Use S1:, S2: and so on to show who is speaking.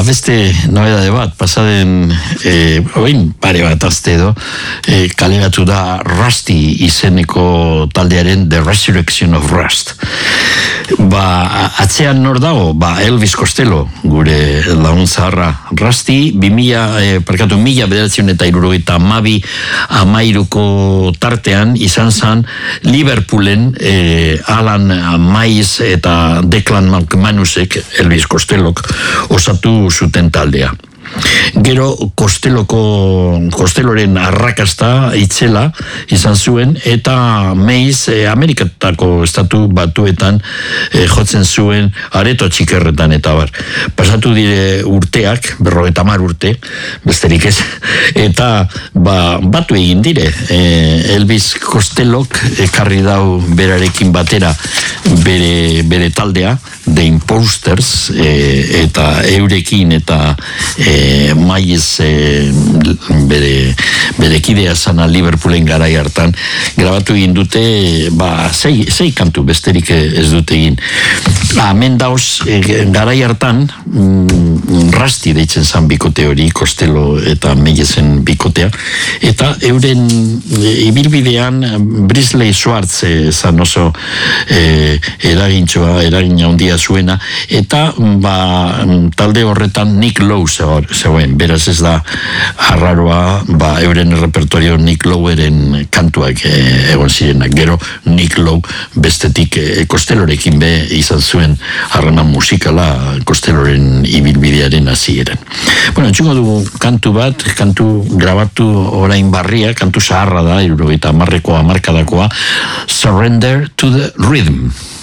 S1: beste nobedade bat, pasaden oin pare bat azte edo, kaleratu da Rusty izeneko taldearen The Resurrection of Rust. Atzean nor dago? Elvis Costello, gure lagun zaharra. Rusty, 1972ko tartean izan zan Liverpoolen Alan Miles eta Declan McManusek, Elvis Costellok, osatu zuten taldea. Gero Costelloren arrakasta itzela izan zuen eta Mays Ameriketako estatu batuetan jotzen zuen areto txikerretan eta bar. Pasatu dire urteak, 50 urte, besterik ez, eta batu egin dire. Elvis Costellok ekarri dau berarekin batera bere taldea, The Imposters, eta eurekin eta Maiz bere kidea zana Liverpoolen garai hartan grabatu egin dute sei kantu besterik ez dute egin. Hemen dauz garai hartan Rusty deitzen zan bikote hori, Costello eta Maizen bikotea, eta euren ibilbidean Brisley Schwartz zan oso eragin handia zuena, eta talde horretan Nick Lowe zegoen, beraz ez da arraroa, euren repertorio Nick Loweren kantuak egon zirenak. Gero Nick Lowe bestetik Costellorekin izan zuen harreman musikala Costelloren ibilbidearen hasieran. Entzungo dugu kantu bat, kantu grabatu orain barria, kantu zaharra da, 70ko hamarkadakoa, Surrender to the Rhythm.